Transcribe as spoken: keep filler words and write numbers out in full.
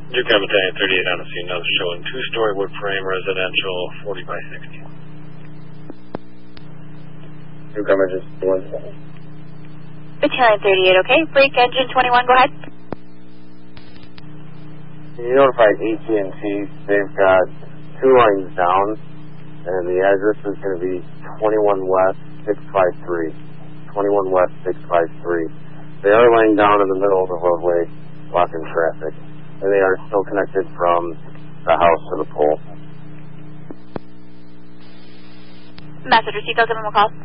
Duke Battalion thirty-eight on the scene, now showing two-story wood frame residential, forty by sixty. Duke Engine one. Battalion thirty-eight, okay. Break engine twenty-one, go ahead. You notified A T and T. They've got two lines down, and the address is going to be twenty-one West six five three. twenty-one West six five three. They are laying down in the middle of the roadway, blocking traffic, and they are still connected from the house to the pole. Message received, I'll give them a call.